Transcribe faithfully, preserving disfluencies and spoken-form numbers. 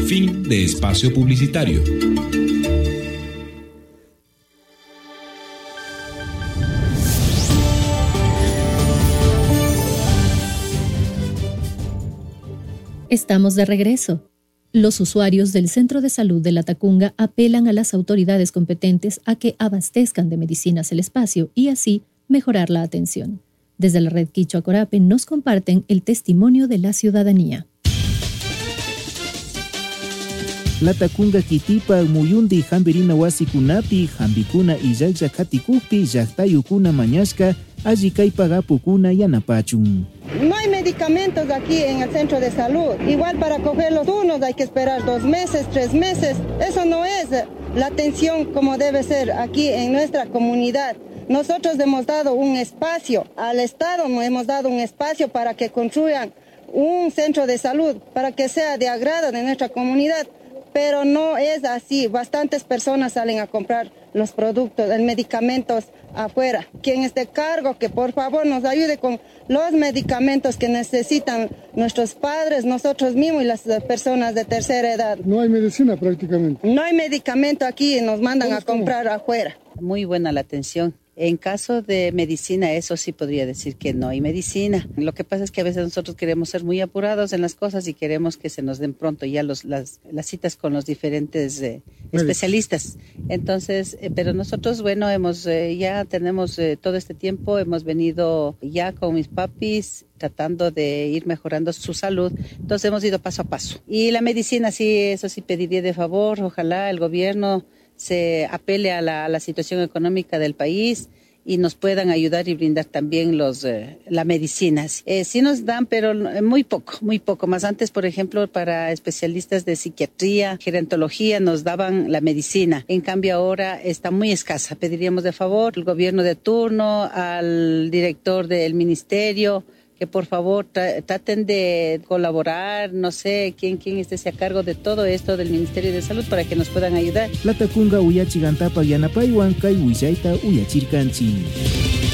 Fin de espacio publicitario. Estamos de regreso. Los usuarios del Centro de Salud de Latacunga apelan a las autoridades competentes a que abastezcan de medicinas el espacio y así mejorar la atención. Desde la red Quichua Corape nos comparten el testimonio de la ciudadanía. Latacunga kitipa muyundi jambirina wasikunapi jambikuna iyaklla katikukpi llaktayukuna mañashka alli kaypagapukuna yanapachun. No hay medicamentos aquí en el centro de salud. Igual para coger los turnos hay que esperar dos meses, tres meses. Eso no es la atención como debe ser aquí en nuestra comunidad. Nosotros hemos dado un espacio, al Estado nos hemos dado un espacio para que construyan un centro de salud, para que sea de agrado de nuestra comunidad. Pero no es así. Bastantes personas salen a comprar los productos, los medicamentos afuera. Quien esté cargo, que por favor nos ayude con los medicamentos que necesitan nuestros padres, nosotros mismos y las personas de tercera edad. No hay medicina prácticamente. No hay medicamento aquí, nos mandan a comprar afuera. Muy buena la atención. En caso de medicina, eso sí podría decir que no hay medicina. Lo que pasa es que a veces nosotros queremos ser muy apurados en las cosas y queremos que se nos den pronto ya los, las, las citas con los diferentes eh, especialistas. Entonces, eh, pero nosotros, bueno, hemos eh, ya tenemos eh, todo este tiempo, hemos venido ya con mis papis tratando de ir mejorando su salud. Entonces hemos ido paso a paso. Y la medicina, sí, eso sí pediría de favor, ojalá el gobierno se apele a la, a la situación económica del país y nos puedan ayudar y brindar también los eh, la medicina. Eh, sí nos dan, pero muy poco, muy poco. Más antes, por ejemplo, para especialistas de psiquiatría, gerontología, nos daban la medicina. En cambio, ahora está muy escasa. Pediríamos de favor al gobierno de turno, al director del ministerio, que por favor tra- traten de colaborar, no sé quién quién esté a cargo de todo esto del Ministerio de Salud para que nos puedan ayudar. Latacunga uyachigantapa yanapaywan kay wishaita uyachirkanchi.